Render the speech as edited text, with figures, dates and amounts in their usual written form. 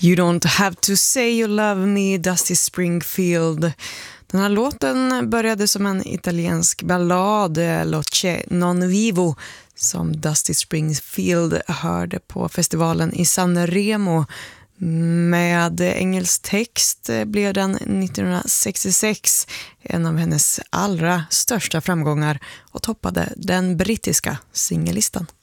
You don't have to say you love me, Dusty Springfield. Den här låten började som en italiensk ballad, Loce non vivo, som Dusty Springfield hörde på festivalen i Sanremo. Med engelsk text blev den 1966 en av hennes allra största framgångar och toppade den brittiska singellistan.